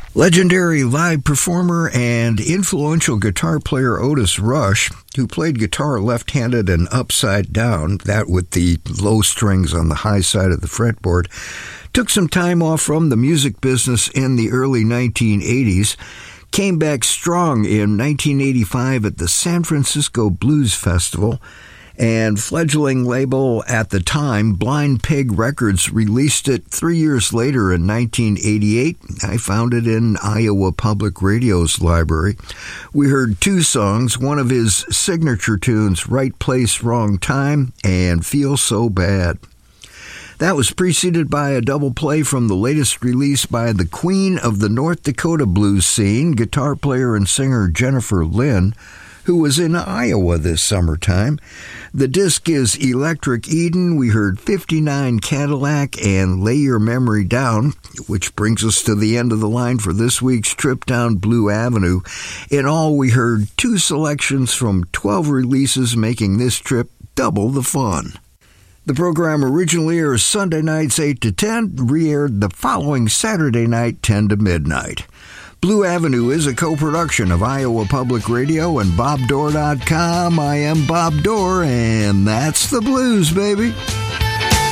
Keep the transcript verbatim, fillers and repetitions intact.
Legendary live performer and influential guitar player Otis Rush, who played guitar left-handed and upside down, that with the low strings on the high side of the fretboard, took some time off from the music business in the early nineteen eighties, came back strong in nineteen eighty-five at the San Francisco Blues Festival, and fledgling label at the time, Blind Pig Records, released it three years later in nineteen eighty-eight. I found it in Iowa Public Radio's library. We heard two songs, one of his signature tunes, Right Place, Wrong Time, and Feel So Bad. That was preceded by a double play from the latest release by the queen of the North Dakota blues scene, guitar player and singer Jennifer Lynn, who was in Iowa this summertime. The disc is Electric Eden. We heard fifty-nine Cadillac and Lay Your Memory Down, which brings us to the end of the line for this week's trip down Blue Avenue. In all, we heard two selections from twelve releases, making this trip double the fun. The program originally airs Sunday nights eight to ten, re-aired the following Saturday night ten to midnight. Blue Avenue is a co-production of Iowa Public Radio and Bob Dore dot com. I am Bob Dore, and that's the blues, baby.